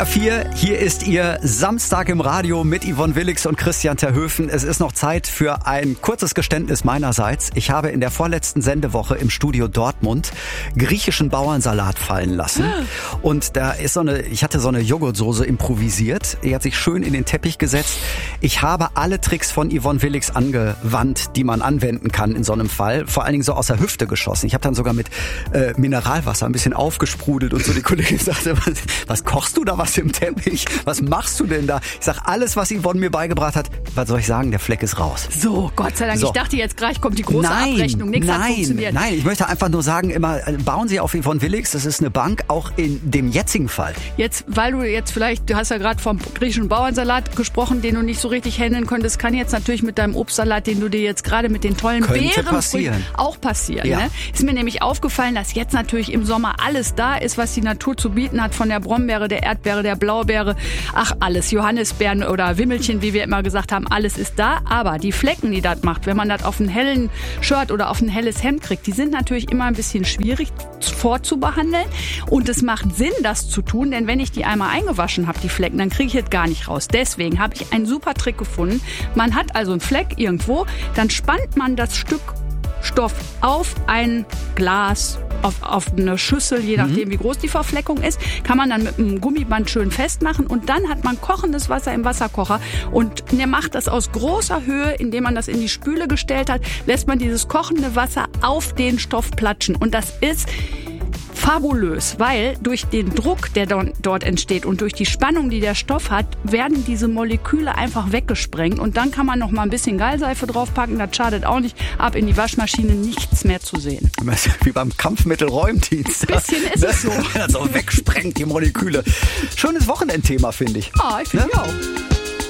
4, hier ist Ihr Samstag im Radio mit Yvonne Willix und Christian Terhöfen. Es ist noch Zeit für ein kurzes Geständnis meinerseits. Ich habe in der vorletzten Sendewoche im Studio Dortmund griechischen Bauernsalat fallen lassen. Und da ist ich hatte so eine Joghurtsoße improvisiert. Die hat sich schön in den Teppich gesetzt. Ich habe alle Tricks von Yvonne Willix angewandt, die man anwenden kann in so einem Fall. Vor allen Dingen so aus der Hüfte geschossen. Ich habe dann sogar mit Mineralwasser ein bisschen aufgesprudelt und so. Die Kollegin sagte, was kochst du da was im Teppich? Was machst du denn da? Ich sag, alles, was Yvonne mir beigebracht hat, was soll ich sagen, der Fleck ist raus. So, Gott sei Dank. So. Ich dachte jetzt gleich kommt die große Abrechnung. Nichts hat funktioniert. Nein, ich möchte einfach nur sagen, immer bauen Sie auf Yvonne Willix. Das ist eine Bank, auch in dem jetzigen Fall. Jetzt, weil du hast ja gerade vom griechischen Bauernsalat gesprochen, den du nicht so richtig handeln konntest, kann jetzt natürlich mit deinem Obstsalat, den du dir jetzt gerade mit den tollen Beeren auch passieren. Ja. Ne? Ist mir nämlich aufgefallen, dass jetzt natürlich im Sommer alles da ist, was die Natur zu bieten hat, von der Brombeere, der Erdbeere, der Blaubeere, ach alles, Johannisbeeren oder Wimmelchen, wie wir immer gesagt haben, alles ist da, aber die Flecken, die das macht, wenn man das auf einen hellen Shirt oder auf ein helles Hemd kriegt, die sind natürlich immer ein bisschen schwierig vorzubehandeln und es macht Sinn, das zu tun, denn wenn ich die einmal eingewaschen habe, die Flecken, dann kriege ich jetzt gar nicht raus. Deswegen habe ich einen super Trick gefunden. Man hat also einen Fleck irgendwo, dann spannt man das Stück Stoff auf ein Glas, auf eine Schüssel, je nachdem wie groß die Verfleckung ist, kann man dann mit einem Gummiband schön festmachen und dann hat man kochendes Wasser im Wasserkocher und der macht das aus großer Höhe, indem man das in die Spüle gestellt hat, lässt man dieses kochende Wasser auf den Stoff platschen und das ist fabulös, weil durch den Druck, der dort entsteht und durch die Spannung, die der Stoff hat, werden diese Moleküle einfach weggesprengt und dann kann man noch mal ein bisschen Gallseife draufpacken, das schadet auch nicht, ab in die Waschmaschine, nichts mehr zu sehen. Wie beim Kampfmittelräumdienst. Ein bisschen ist es so. Also wegsprengt die Moleküle. Schönes Wochenendthema, finde ich. Ah, ich finde auch.